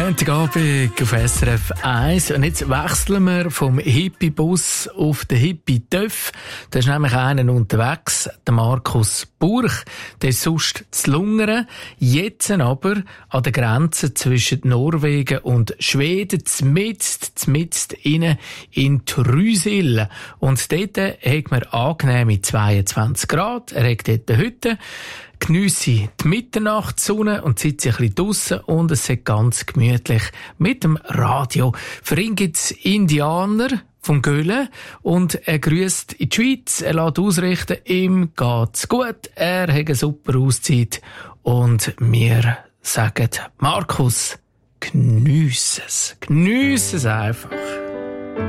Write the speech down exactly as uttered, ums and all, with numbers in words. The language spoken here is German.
Montagabend auf S R F eins. Und jetzt wechseln wir vom Hippie-Bus auf den Hippie-Töff. Da ist nämlich einer unterwegs, der Markus Burch. Der ist sonst zu Lungern. Jetzt aber an der Grenze zwischen Norwegen und Schweden, zmitzt, zmitzt innen in Trysil. Und dort hat man angenehme zweiundzwanzig Grad. Er hat dort eine Hütte. Geniesse die Mitternachtssonne und sitze ein bisschen draussen und es ist ganz gemütlich mit dem Radio. Für ihn gibt's Indianer vom Göhlen und er grüßt in die Schweiz. Er lässt ausrichten, ihm geht's gut, er hat eine super Auszeit und wir sagen, Markus, geniesse es, geniesse es einfach.